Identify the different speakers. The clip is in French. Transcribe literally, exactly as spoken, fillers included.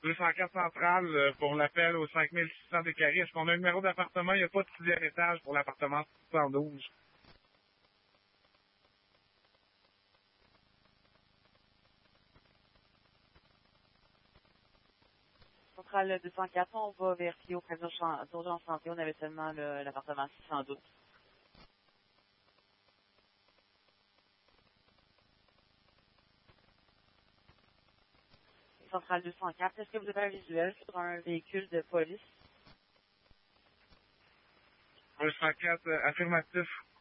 Speaker 1: deux cent quatre centrale euh, pour l'appel au cinq mille six cents Décarie. Est-ce qu'on a un numéro d'appartement? Il n'y a pas de sixième étage pour l'appartement six cent douze.
Speaker 2: Centrale deux cent quatre, on va vérifier auprès d'urgence santé. On avait seulement le- l'appartement six cent douze. Centrale deux cent quatre, est-ce que vous avez un visuel sur un véhicule de police?
Speaker 1: deux cent quatre, euh, affirmatif.